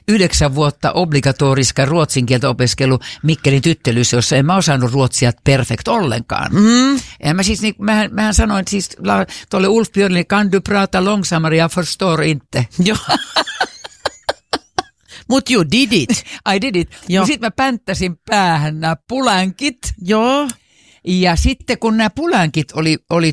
9 vuotta obligatoriska ruotsin kieltä opiskelu Mikkelin tyttelyssä, jossa en mä osannut ruotsia perfekt ollenkaan. Ja mä siis, mähän sanoin siis tuolle Ulf Björnille, kan du prata långsammare, jag förstår inte. Joo. Mut you did it. I did it. Sitten mä pänttäsin päähän nämä pulankit. Joo. Ja sitten kun nämä pulankit oli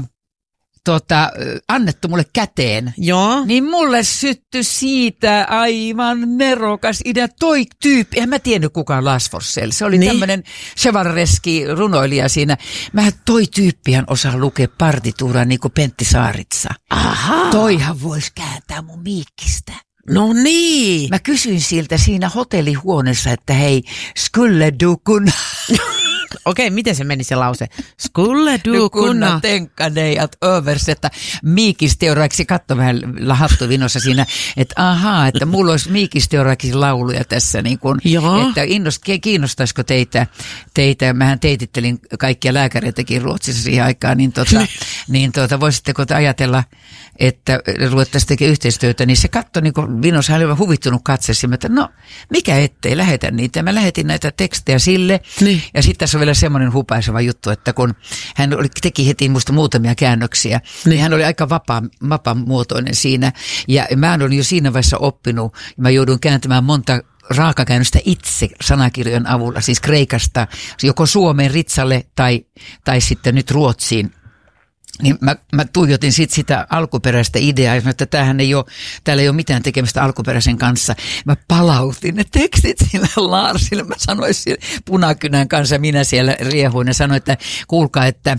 annettu mulle käteen, joo, niin mulle syttyi siitä aivan nerokas idea. Toi tyyppi, en mä tiennyt kuka on Lars Forssell. Se oli tämmöinen chevareski runoilija siinä. Toi tyyppihän osaa lukea partituuraa niin kuin Pentti Saaritsa. Aha. Toihan voisi kääntää mun miikkistä. No niin. Mä kysyin siltä siinä hotellihuoneessa, että hei, skulle du kunna... Okei, miten se meni se lause? Skulle du kunna tänka dig att översätta miikisteoraiksi, katso vähän lahattuvinossa siinä, että ahaa, että mulla olisi miikisteoraiksi lauluja tässä, niin kun, että kiinnostaisiko teitä, mähän teitittelin kaikkia lääkäreitäkin Ruotsissa siihen aikaan, niin voisitteko te ajatella, että ruvettaisiin tekemään yhteistyötä, niin se katsoi niin kuin vinossa, hän oli huvittunut katseessa, että no, mikä ettei, lähetä niitä. Mä lähetin näitä tekstejä sille, ja sitten tässä on vielä semmoinen hupaiseva juttu, että kun hän teki heti musta muutamia käännöksiä, niin hän oli aika vapaamuotoinen siinä, ja mä olin jo siinä vaiheessa oppinut, ja mä joudun kääntämään monta raakakäännöstä itse sanakirjojen avulla, siis kreikasta, joko Suomeen ritsalle tai sitten nyt Ruotsiin. Niin mä tuijotin sitä alkuperäistä ideaa ja sanoin, että täällä ei ole mitään tekemistä alkuperäisen kanssa. Mä palautin ne tekstit sille Larsille. Mä sanoin sille punakynän kanssa, minä siellä riehuin ja sanoin, että kuulkaa, että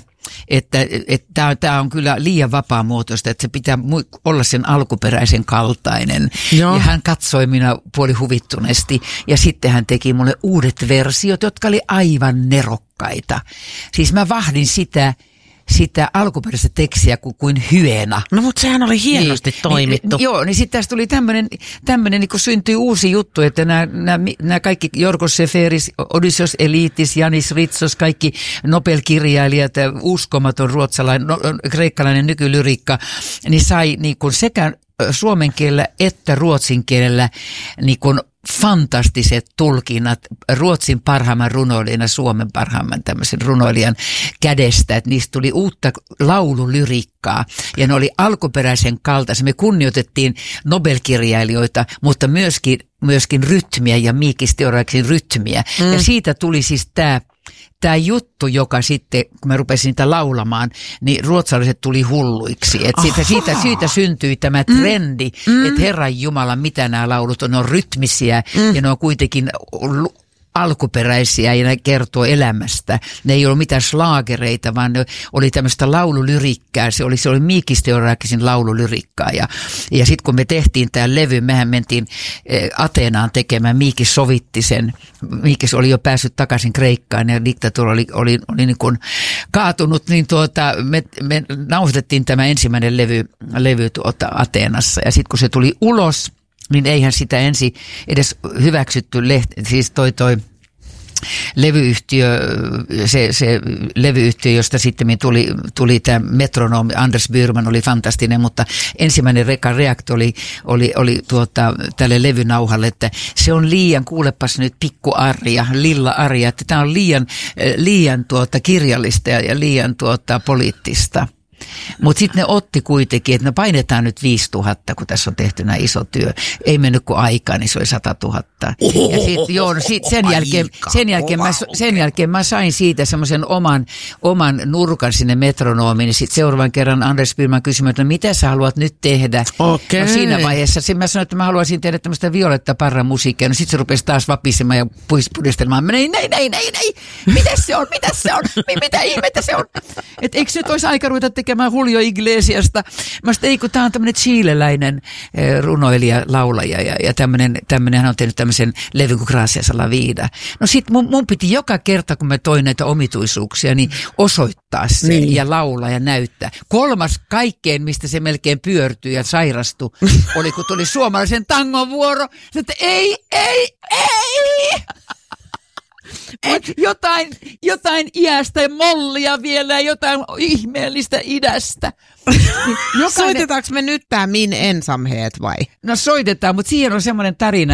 tämä on kyllä liian vapaamuotoista, että se pitää olla sen alkuperäisen kaltainen. Joo. Ja hän katsoi minä puolihuvittuneesti ja sitten hän teki mulle uudet versiot, jotka oli aivan nerokkaita. Siis mä vahdin sitä alkuperäistä tekstiä kuin hyena. No mutta sehän oli hienosti toimittu. Niin sitten tästä tuli tämmöinen niin kuin syntyi uusi juttu, että nämä kaikki Jorgos Seferis, Odysseus Elitis, Janis Ritsos, kaikki Nobel-kirjailijat, uskomaton ruotsalainen, kreikkalainen nykylyriikka, niin sai niin kuin sekä suomen kielellä että ruotsin kielellä niin kuin fantastiset tulkinnat Ruotsin parhaimman runoilijan ja Suomen parhaimman tämmöisen runoilijan kädestä, että niistä tuli uutta laululyriikkaa ja ne oli alkuperäisen kaltaisia. Me kunnioitettiin Nobel-kirjailijoita, mutta myöskin rytmiä ja miikisteoraiksin rytmiä. Ja siitä tuli siis tämä juttu, joka sitten, kun mä rupesin niitä laulamaan, niin ruotsalaiset tuli hulluiksi. Siitä syntyi tämä trendi, että Herran Jumala, mitä nämä laulut on, ne on rytmisiä ja ne on kuitenkin alkuperäisiä ja ne kertoo elämästä. Ne ei ollut mitään slaagereita, vaan ne oli tämmöistä laululyrikkää. Se oli miikisteorakisin laululyriikkaa. Ja sitten kun me tehtiin tämä levy, mehän mentiin Ateenaan tekemään. Miikis sovitti sen. Miikis oli jo päässyt takaisin Kreikkaan ja diktatuuri oli niin kuin kaatunut. Niin me nauhoitettiin tämä ensimmäinen levy Ateenassa. Ja sitten kun se tuli ulos, niin eihän sitä ensin edes hyväksytty siis toi levyyhtiö, se levyyhtiö, josta sitten tuli tämä metronomi, Anders Byrman oli fantastinen, mutta ensimmäinen reakto oli tälle levynauhalle, että se on liian, kuulepas nyt pikku Arja, Lilla Arja, että tämä on liian kirjallista ja liian poliittista. Mutta sitten ne otti kuitenkin, että me painetaan nyt 5,000, kun tässä on tehty näin iso työ. Ei mennyt kuin aikaa, niin se oli 100,000. Ja sen jälkeen mä sain siitä semmoisen oman nurkan sinne metronomiin. Sitten seuraavan kerran Anders Byrman kysyi, että no, mitä sä haluat nyt tehdä? Okay. No siinä vaiheessa mä sanoin, että mä haluaisin tehdä tämmöistä Violetta Parran musiikkia. No sitten se rupesi taas vapisemaan ja pudistelemaan. Ei. Mitäs se on? Mitä ihmettä se on? Että eikö nyt olisi aika ruveta tekemään Julio Iglesiasta? Mä sanoin, ei kun tää on tämmöinen chileläinen runoilija, laulaja ja tämmöinen hän on tehnyt tämmöisen levyn kuin Gracias a la vida. No sit mun piti joka kerta, kun mä toin näitä omituisuuksia, niin osoittaa sen ja laulaa ja näyttää. Kolmas kaikkeen, mistä se melkein pyörtyi ja sairastui, oli kun tuli suomalaisen tangon vuoro. Että ei! Jotain iästä ja mollia vielä ja jotain ihmeellistä idästä. Soitetaanko me nyt tää Min ensamhet vai? No soitetaan, mutta siihen on semmoinen tarina,